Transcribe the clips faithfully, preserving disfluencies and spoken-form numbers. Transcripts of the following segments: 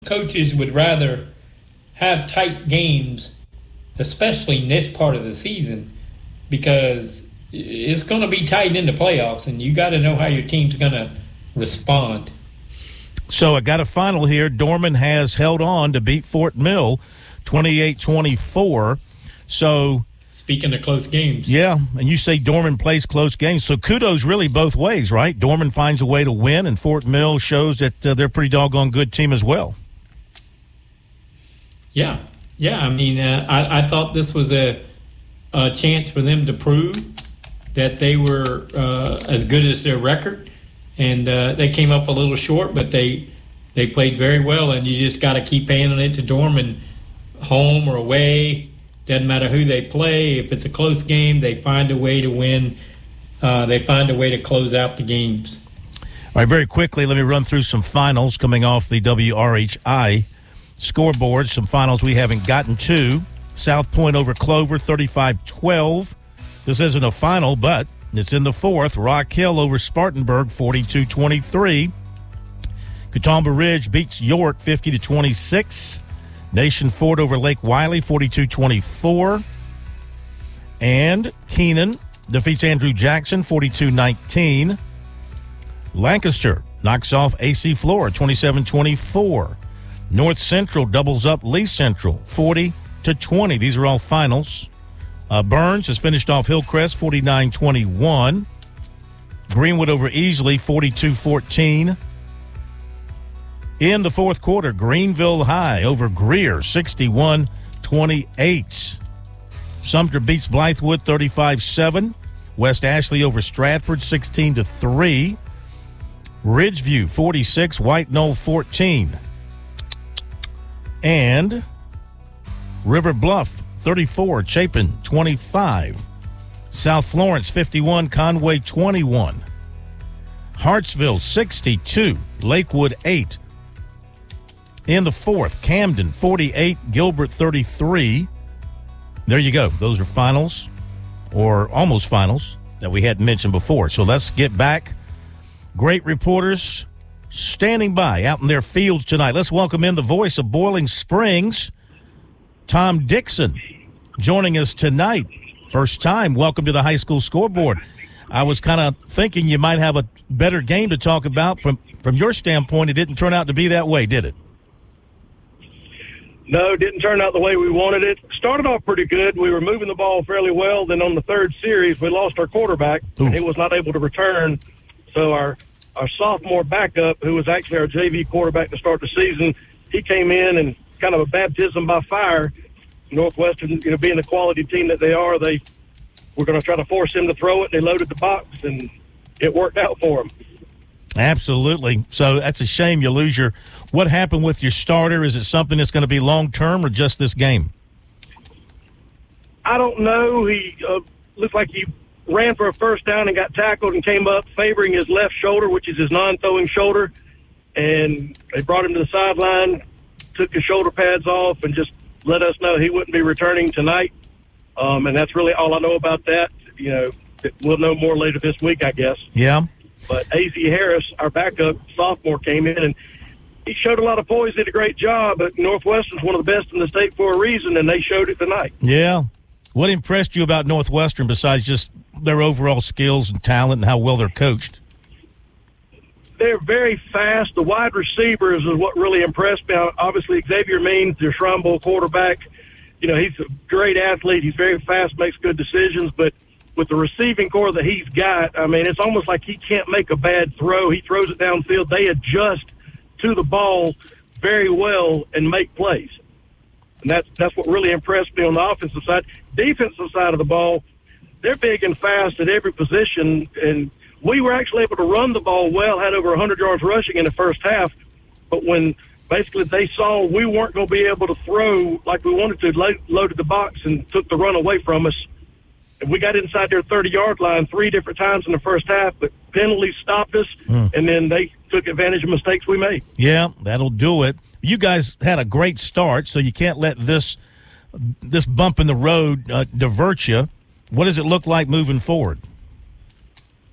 coaches would rather have tight games, especially in this part of the season, because it's going to be tight in the playoffs, and you got to know how your team's going to respond. So I got a final here. Dorman has held on to beat Fort Mill twenty-eight twenty-four. So speaking of close games. Yeah, and you say Dorman plays close games. So kudos really both ways, right? Dorman finds a way to win, and Fort Mill shows that uh, they're a pretty doggone good team as well. Yeah, yeah. I mean, uh, I, I thought this was a, a chance for them to prove that they were uh, as good as their record, and uh, they came up a little short, but they they played very well. And you just got to keep handing it to Dorman, home or away. Doesn't matter who they play. If it's a close game, they find a way to win. Uh, they find a way to close out the games. All right, very quickly, let me run through some finals coming off the W R H I scoreboard. Some finals we haven't gotten to. South Point over Clover, thirty-five twelve. This isn't a final, but it's in the fourth. Rock Hill over Spartanburg, forty-two twenty-three. Catawba Ridge beats York, fifty to twenty-six. Nation Ford over Lake Wiley, forty-two twenty-four. And Keenan defeats Andrew Jackson, forty-two nineteen. Lancaster knocks off A C Flora, twenty-seven twenty-four. North Central doubles up Lee Central, forty to twenty. These are all finals. Uh, Burns has finished off Hillcrest, forty-nine twenty-one. Greenwood over Easley, forty-two fourteen. In the fourth quarter, Greenville High over Greer, sixty-one twenty-eight. Sumter beats Blythewood, thirty-five seven. West Ashley over Stratford, sixteen to three. Ridgeview, forty-six. White Knoll, fourteen. And River Bluff, thirty-four. Chapin, twenty-five. South Florence, fifty-one. Conway, twenty-one. Hartsville, sixty-two. Lakewood, eight. In the fourth, Camden, forty-eight. Gilbert, thirty-three. There you go. Those are finals, or almost finals, that we hadn't mentioned before. So let's get back. Great reporters standing by out in their fields tonight. Let's welcome in the voice of Boiling Springs, Tom Dixon, joining us tonight. First time. Welcome to the high school scoreboard. I was kind of thinking you might have a better game to talk about. From from your standpoint, it didn't turn out to be that way, did it? No, it didn't turn out the way we wanted it. Started off pretty good. We were moving the ball fairly well. Then on the third series, we lost our quarterback. He was not able to return. So our, our sophomore backup, who was actually our J V quarterback to start the season, he came in and kind of a baptism by fire. Northwestern, you know, being the quality team that they are, they were going to try to force him to throw it. They loaded the box, and it worked out for him. Absolutely. So that's a shame you lose your – what happened with your starter? Is it something that's going to be long-term or just this game? I don't know. He uh, looked like he ran for a first down and got tackled and came up favoring his left shoulder, which is his non-throwing shoulder. And they brought him to the sideline, took his shoulder pads off, and just let us know he wouldn't be returning tonight. Um, and that's really all I know about that. You know, we'll know more later this week, I guess. Yeah. But A Z Harris, our backup sophomore, came in, and he showed a lot of poise, did a great job. But Northwestern's one of the best in the state for a reason, and they showed it tonight. Yeah. What impressed you about Northwestern besides just their overall skills and talent and how well they're coached? They're very fast. The wide receivers is what really impressed me. Obviously, Xavier Means, their Shrine Bowl quarterback, you know, he's a great athlete. He's very fast, makes good decisions. But with the receiving core that he's got, I mean, it's almost like he can't make a bad throw. He throws it downfield. They adjust to the ball very well and make plays. And that's, that's what really impressed me on the offensive side. Defensive side of the ball, they're big and fast at every position, and we were actually able to run the ball well, had over one hundred yards rushing in the first half. But when basically they saw we weren't going to be able to throw like we wanted to, lo- loaded the box and took the run away from us. And we got inside their thirty-yard line three different times in the first half, but penalties stopped us, mm. and then they took advantage of mistakes we made. Yeah, that'll do it. You guys had a great start, so you can't let this this bump in the road uh, divert you. What does it look like moving forward?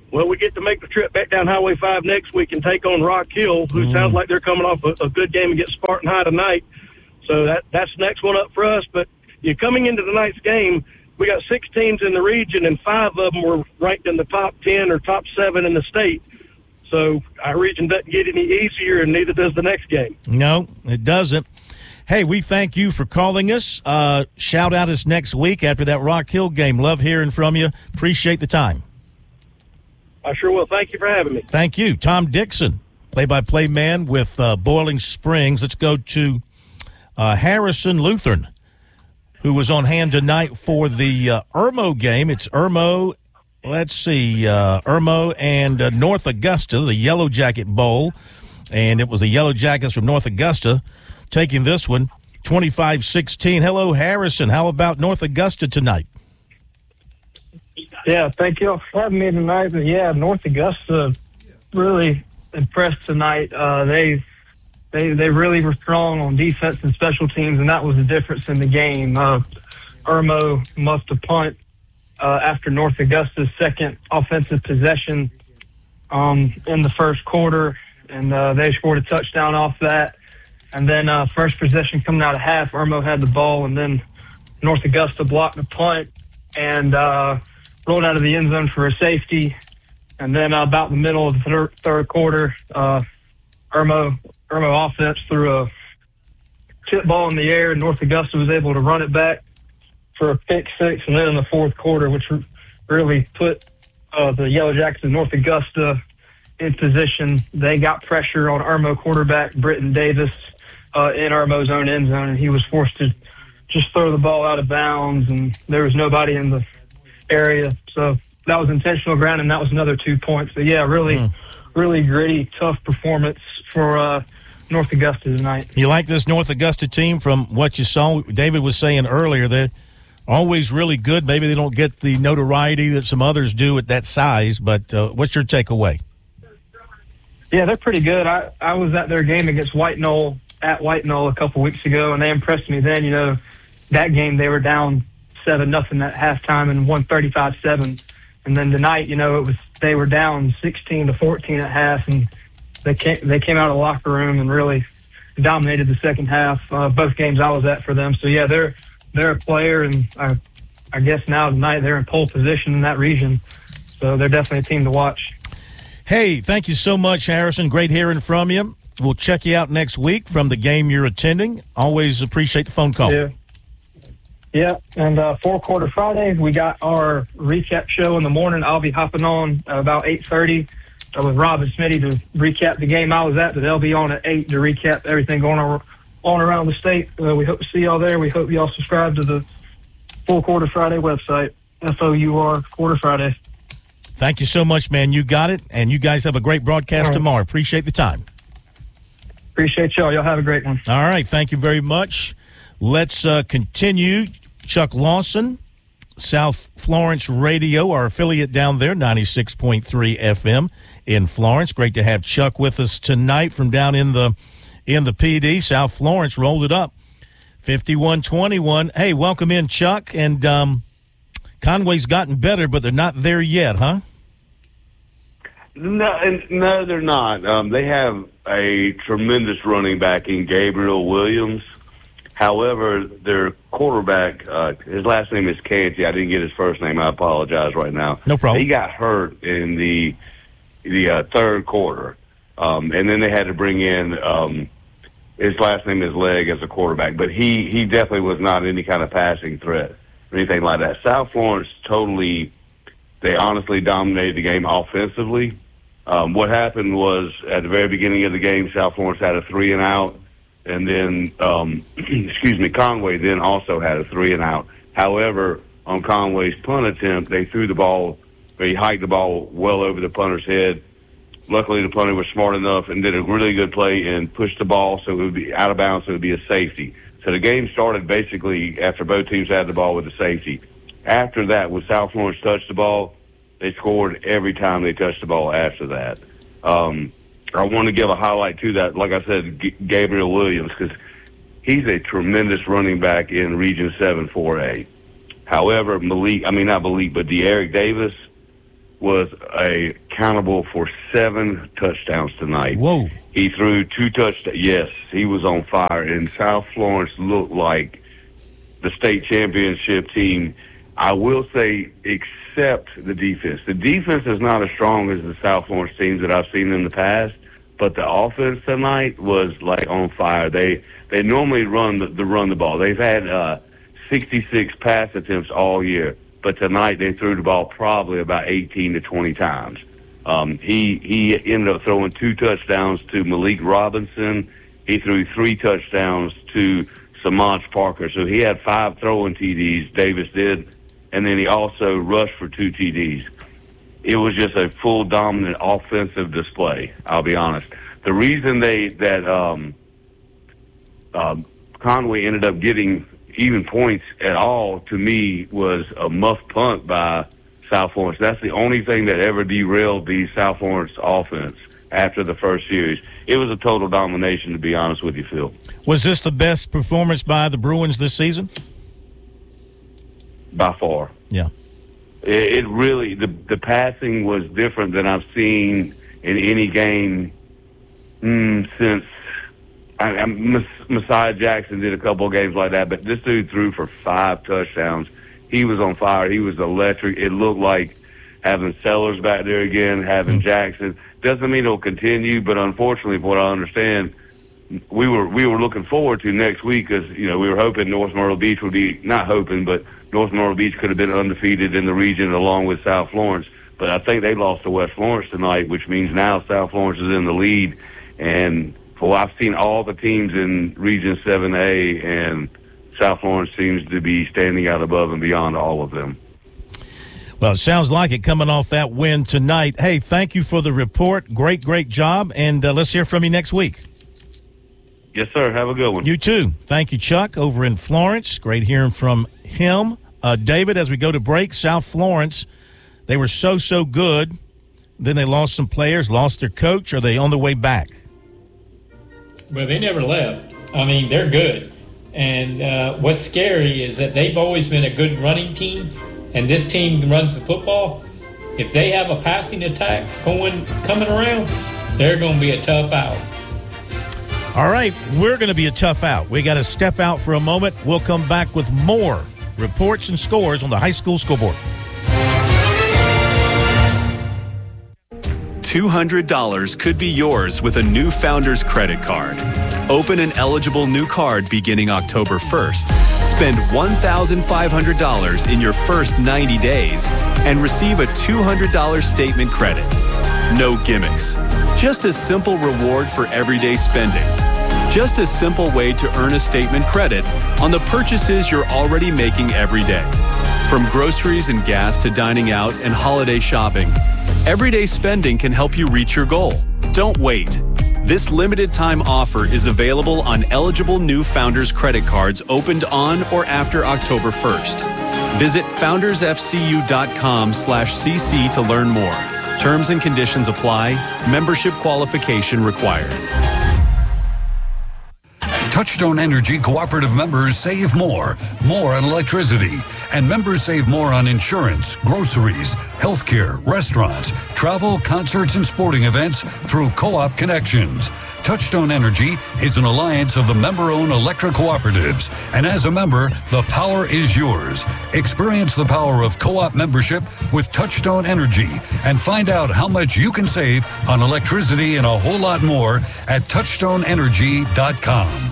Well, we get to make the trip back down Highway five next week and take on Rock Hill, who mm. sounds like they're coming off a, a good game against Spartan High tonight. So that that's the next one up for us. But you know, coming into tonight's game, we got six teams in the region, and five of them were ranked in the top ten or top seven in the state. So our region doesn't get any easier, and neither does the next game. No, it doesn't. Hey, we thank you for calling us. Uh, shout out us next week after that Rock Hill game. Love hearing from you. Appreciate the time. I sure will. Thank you for having me. Thank you. Tom Dixon, play-by-play man with uh, Boiling Springs. Let's go to uh, Harrison Lutheran, who was on hand tonight for the uh, Irmo game. It's Irmo, let's see, uh, Irmo and uh, North Augusta, the Yellow Jacket Bowl. And it was the Yellow Jackets from North Augusta taking this one, twenty-five sixteen. Hello, Harrison. How about North Augusta tonight? Yeah, thank you all for having me tonight. But yeah, North Augusta really impressed tonight. Uh, they they they really were strong on defense and special teams, and that was the difference in the game. Uh, Irmo must have punt uh, after North Augusta's second offensive possession um, in the first quarter, and uh, they scored a touchdown off that. And then uh, first possession coming out of half, Irmo had the ball, and then North Augusta blocked the punt and uh, rolled out of the end zone for a safety. And then uh, about the middle of the third, third quarter, uh, Irmo, Irmo offense threw a tip ball in the air, and North Augusta was able to run it back for a pick six. And then in the fourth quarter, which really put uh, the Yellow Jackets of North Augusta in position, they got pressure on Irmo quarterback Britton Davis uh, in Irmo's own end zone, and he was forced to just throw the ball out of bounds, and there was nobody in the area. So that was intentional ground, and that was another two points. But, yeah, really, mm. really gritty, tough performance for uh, North Augusta tonight. You like this North Augusta team from what you saw? David was saying earlier they're always really good. Maybe they don't get the notoriety that some others do at that size, but uh, what's your takeaway? Yeah, they're pretty good. I, I was at their game against White Knoll at White Knoll a couple weeks ago, and they impressed me then. You know, that game they were down seven nothing at halftime and won thirty-five seven. And then tonight, you know, it was they were down sixteen to fourteen at half, and they came they came out of the locker room and really dominated the second half. Uh, both games I was at for them. So yeah, they're they're a player, and I I guess now tonight they're in pole position in that region. So they're definitely a team to watch. Hey, thank you so much, Harrison. Great hearing from you. We'll check you out next week from the game you're attending. Always appreciate the phone call. Yeah. Yeah, and uh, Four Quarter Friday, we got our recap show in the morning. I'll be hopping on about eight thirty uh, with Rob and Smitty to recap the game I was at, but they'll be on at eight to recap everything going on, on around the state. Uh, we hope to see y'all there. We hope y'all subscribe to the Four Quarter Friday website, F O U R Quarter Friday. Thank you so much, man. You got it, and you guys have a great broadcast right tomorrow. Appreciate the time. Appreciate y'all. Y'all have a great one. All right. Thank you very much. Let's uh, continue. Chuck Lawson, South Florence Radio, our affiliate down there, ninety-six point three F M in Florence. Great to have Chuck with us tonight from down in the in the P D. South Florence rolled it up, fifty-one twenty-one. Hey, welcome in, Chuck. And um, Conway's gotten better, but they're not there yet, huh? No, no, they're not. Um, they have a tremendous running back in Gabriel Williams. However, their quarterback, uh, his last name is Canty. I didn't get his first name. I apologize right now. No problem. He got hurt in the the uh, third quarter, um, and then they had to bring in um, his last name is Legg as a quarterback. But he he definitely was not any kind of passing threat or anything like that. South Florence totally, they honestly dominated the game offensively. Um, what happened was at the very beginning of the game, South Florence had a three and out. And then, um, excuse me, Conway then also had a three and out. However, on Conway's punt attempt, they threw the ball, they hiked the ball well over the punter's head. Luckily, the punter was smart enough and did a really good play and pushed the ball so it would be out of bounds, so it would be a safety. So the game started basically after both teams had the ball with a safety. After that, when South Florence touched the ball, they scored every time they touched the ball after that. Um, I want to give a highlight to that, like I said, G- Gabriel Williams, because he's a tremendous running back in Region seven four A. However, Malik, I mean, not Malik, but De'Eric Davis, was a, accountable for seven touchdowns tonight. Whoa. He threw two touchdowns. Yes, he was on fire. And South Florence looked like the state championship team, I will say, except the defense. The defense is not as strong as the South Florence teams that I've seen in the past, but the offense tonight was like on fire. They they normally run the, the run the ball. They've had uh, sixty-six pass attempts all year, but tonight they threw the ball probably about eighteen to twenty times. Um, he he ended up throwing two touchdowns to Malik Robinson. He threw three touchdowns to Samaj Parker. So he had five throwing T Ds, Davis did, and then he also rushed for two T Ds. It was just a full dominant offensive display, I'll be honest. The reason they that um, um, Conway ended up getting even points at all, to me, was a muff punt by South Florence. That's the only thing that ever derailed the South Florence offense after the first series. It was a total domination, to be honest with you, Phil. Was this the best performance by the Bruins this season? By far. Yeah. It, it really, the the passing was different than I've seen in any game mm, since I, I, Messiah Jackson did a couple of games like that, but this dude threw for five touchdowns. He was on fire. He was electric. It looked like having Sellers back there again, having mm-hmm. Jackson. Doesn't mean it'll continue, but unfortunately, from what I understand, we were we were looking forward to next week because, you know, we were hoping North Myrtle Beach would be, not hoping, but North Myrtle Beach could have been undefeated in the region along with South Florence. But I think they lost to West Florence tonight, which means now South Florence is in the lead. And well, I've seen all the teams in Region seven A, and South Florence seems to be standing out above and beyond all of them. Well, it sounds like it coming off that win tonight. Hey, thank you for the report. Great, great job. And uh, let's hear from you next week. Yes, sir. Have a good one. You too. Thank you, Chuck, over in Florence. Great hearing from him. Uh, David, as we go to break, South Florence, they were so, so good. Then they lost some players, lost their coach. Are they on the way back? Well, they never left. I mean, they're good. And uh, what's scary is that they've always been a good running team, and this team runs the football. If they have a passing attack going coming around, they're going to be a tough out. All right, we're going to be a tough out. We got to step out for a moment. We'll come back with more reports and scores on the high school scoreboard. two hundred dollars could be yours with a new Founders credit card. Open an eligible new card beginning October first. Spend one thousand five hundred dollars in your first ninety days and receive a two hundred dollars statement credit. No gimmicks. Just a simple reward for everyday spending. Just a simple way to earn a statement credit on the purchases you're already making every day. From groceries and gas to dining out and holiday shopping, everyday spending can help you reach your goal. Don't wait. This limited time offer is available on eligible new Founders credit cards opened on or after October first. Visit foundersfcu.com slash cc to learn more. Terms and conditions apply. Membership qualification required. Touchstone Energy Cooperative members save more, more on electricity, and members save more on insurance, groceries, healthcare, restaurants, travel, concerts, and sporting events through Co-op Connections. Touchstone Energy is an alliance of the member-owned electric cooperatives, and as a member, the power is yours. Experience the power of co-op membership with Touchstone Energy and find out how much you can save on electricity and a whole lot more at touchstone energy dot com.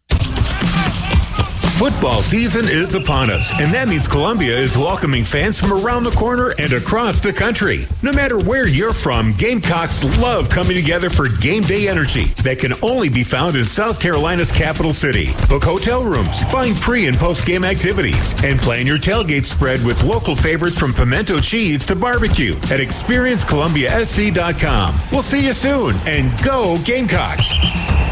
Football season is upon us, and that means Columbia is welcoming fans from around the corner and across the country. No matter where you're from, Gamecocks love coming together for game day energy that can only be found in South Carolina's capital city. Book hotel rooms, find pre- and post-game activities, and plan your tailgate spread with local favorites from pimento cheese to barbecue at experience columbia s c dot com. We'll see you soon, and go Gamecocks!